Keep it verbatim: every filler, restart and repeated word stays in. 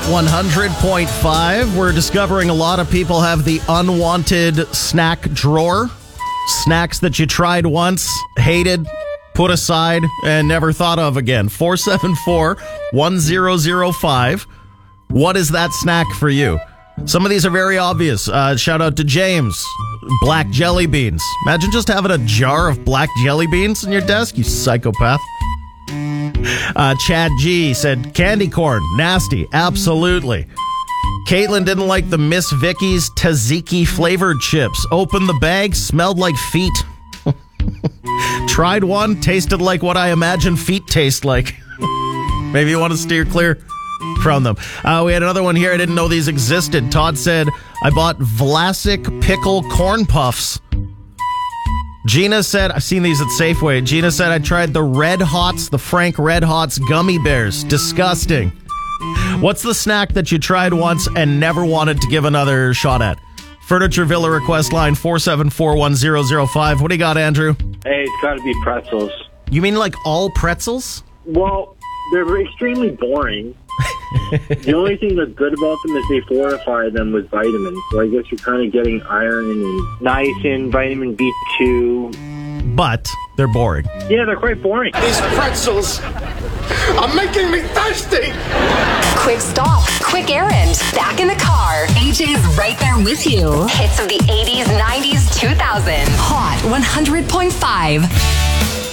one hundred point five. We're discovering a lot of people have the unwanted snack drawer. Snacks that you tried once, hated, put aside, and never thought of again. four seven four, one zero zero five. What is that snack for you? Some of these are very obvious. Uh, shout out to James. Black jelly beans. Imagine just having a jar of black jelly beans in your desk, you psychopath. Uh, Chad G said candy corn. Nasty. Absolutely. Caitlin didn't like the Miss Vicky's tzatziki flavored chips. Opened the bag, smelled like feet. Tried one, tasted like what I imagine feet taste like. Maybe you want to steer clear from them. Uh, we had another one here. I didn't know these existed. Todd said, I bought Vlasic pickle corn puffs. Gina said, I've seen these at Safeway. Gina said, I tried the Red Hots, the Frank Red Hots gummy bears. Disgusting. What's the snack that you tried once and never wanted to give another shot at? Furniture Villa request line four seven four, one zero zero five. What do you got, Andrew? Hey, it's got to be pretzels. You mean like all pretzels? Well, they're extremely boring. The only thing that's good about them is they fortify them with vitamins. So I guess you're kind of getting iron and niacin, vitamin B two. But they're boring. Yeah, they're quite boring. These pretzels are making me thirsty. Quick stop, quick errand, back in the car. A J's right there with you. Hits of the eighties, nineties, two thousand. Hot one hundred point five.